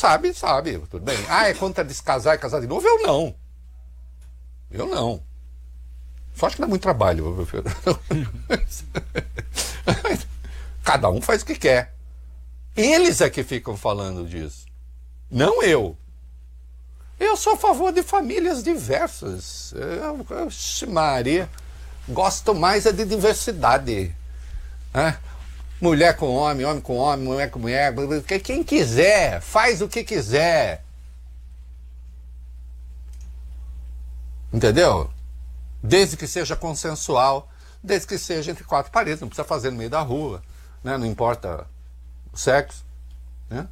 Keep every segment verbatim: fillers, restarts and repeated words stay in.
sabe, sabe, tudo bem. Ah, é contra descasar e casar de novo? Eu não. Eu não. Só acho que dá muito trabalho. Cada um faz o que quer. Eles é que ficam falando disso. Não eu. Eu sou a favor de famílias diversas. Eu, eu, Maria, gosto mais é de diversidade. Né? Mulher com homem, homem com homem, mulher com mulher. Quem quiser, faz o que quiser. Entendeu? Desde que seja consensual, desde que seja entre quatro paredes, não precisa fazer no meio da rua, né? Não importa o sexo, né?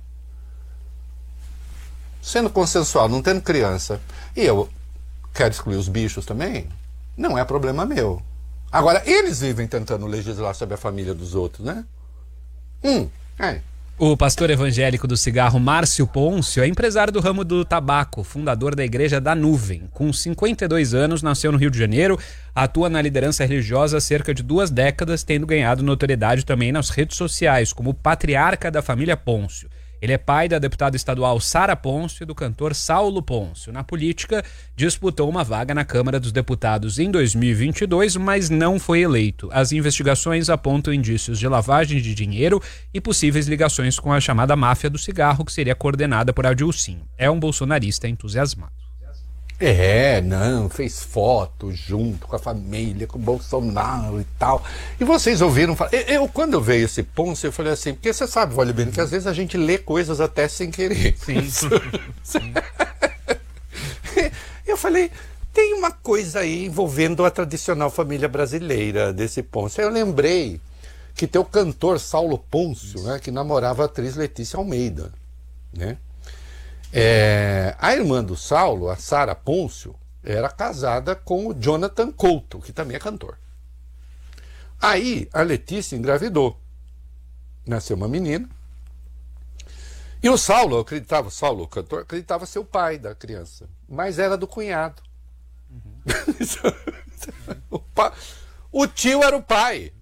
Sendo consensual, não tendo criança, e eu quero excluir os bichos também, não é problema meu. Agora, eles vivem tentando legislar sobre a família dos outros, né? Hum, é. O pastor evangélico do cigarro Márcio Pôncio é empresário do ramo do tabaco, fundador da Igreja da Nuvem. Com cinquenta e dois anos, nasceu no Rio de Janeiro, atua na liderança religiosa há cerca de duas décadas, tendo ganhado notoriedade também nas redes sociais, como patriarca da família Pôncio. Ele é pai da deputada estadual Sara Pôncio e do cantor Saulo Pôncio. Na política, disputou uma vaga na Câmara dos Deputados em dois mil e vinte e dois, mas não foi eleito. As investigações apontam indícios de lavagem de dinheiro e possíveis ligações com a chamada máfia do cigarro, que seria coordenada por Adilcinho. É um bolsonarista entusiasmado. É, não, fez foto junto com a família, com o Bolsonaro e tal. E vocês ouviram falar. Eu, eu, quando eu veio esse Pôncio, eu falei assim, porque você sabe, Vale Bem, que às vezes a gente lê coisas até sem querer. Sim. Sim. Eu falei, tem uma coisa aí envolvendo a tradicional família brasileira desse Pôncio. Eu lembrei que tem o cantor Saulo Pôncio, né, que namorava a atriz Letícia Almeida, né? É, a irmã do Saulo, a Sara Pôncio, era casada com o Jonathan Couto, que também é cantor. Aí a Letícia engravidou. Nasceu uma menina. E o Saulo, eu acreditava, o Saulo, o cantor, acreditava ser o pai da criança. Mas era do cunhado. Uhum. o, pa... o tio era o pai.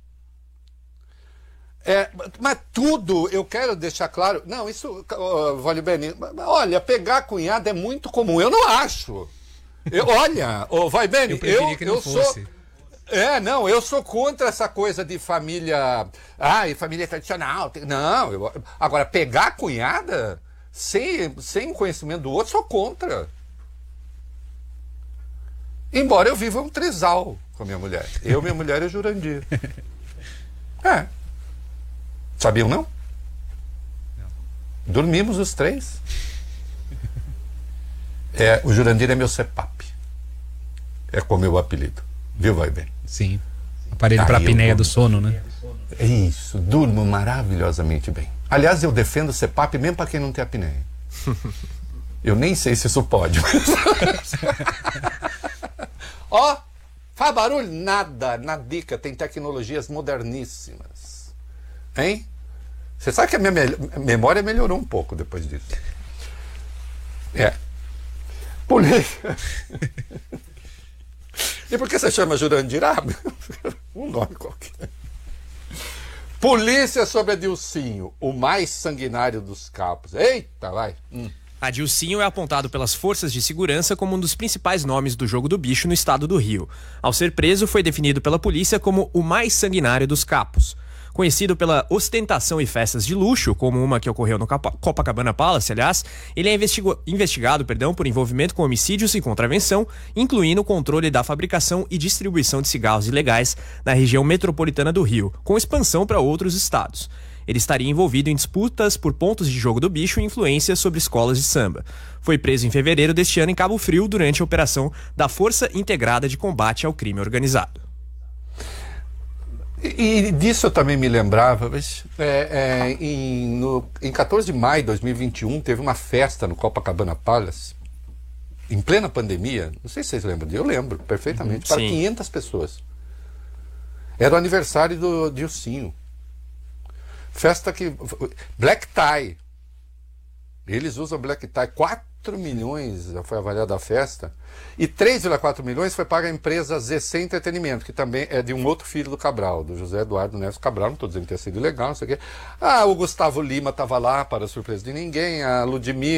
É, mas tudo, eu quero deixar claro, não, isso, uh, Vale Bem, olha, pegar cunhado é muito comum, eu não acho. Eu, olha, oh, Vai Bem, eu, eu, que não eu fosse. sou. É, não, eu sou contra essa coisa de família. Ai, família tradicional. Não, eu, agora, pegar cunhada sem, sem conhecimento do outro, sou contra. Embora eu viva um trisal com a minha mulher. Eu, minha mulher e o Jurandir. É. Sabiam, não? Não. Dormimos os três. É, o Jurandir é meu C E P A P. É como meu apelido. Viu, Vai Bem? Sim. Aparelho para a apneia do sono, né? É isso. Durmo maravilhosamente bem. Aliás, eu defendo o C E P A P mesmo para quem não tem apneia. Eu nem sei se isso pode. Ó, faz barulho? Nada. Na dica tem tecnologias moderníssimas. Hein? Você sabe que a minha me- memória melhorou um pouco depois disso. É. Polícia. E por que você chama Jurandir? Ah, um nome qualquer. Polícia sobre Adilcinho, o mais sanguinário dos capos. Eita, vai. Hum. Adilcinho é apontado pelas forças de segurança como um dos principais nomes do jogo do bicho no estado do Rio. Ao ser preso, foi definido pela polícia como o mais sanguinário dos capos. Conhecido pela ostentação e festas de luxo, como uma que ocorreu no Copacabana Palace, aliás, ele é investigo- investigado perdão, por envolvimento com homicídios e contravenção, incluindo o controle da fabricação e distribuição de cigarros ilegais na região metropolitana do Rio, com expansão para outros estados. Ele estaria envolvido em disputas por pontos de jogo do bicho e influência sobre escolas de samba. Foi preso em fevereiro deste ano em Cabo Frio durante a operação da Força Integrada de Combate ao Crime Organizado. E, e disso eu também me lembrava, mas, é, é, em, no, em quatorze de maio de dois mil e vinte e um teve uma festa no Copacabana Palace, em plena pandemia, não sei se vocês lembram, eu lembro perfeitamente, para Sim. quinhentas pessoas. Era o aniversário do Dilcinho. Festa que... Black tie. Eles usam black tie. quatro milhões foi avaliada a festa. E três vírgula quatro milhões foi paga a empresa Z C Entretenimento, que também é de um outro filho do Cabral, do José Eduardo Neves Cabral. Não estou dizendo que tenha sido ilegal, não sei o quê. Ah, o Gustavo Lima estava lá, para surpresa de ninguém. A Ludmilla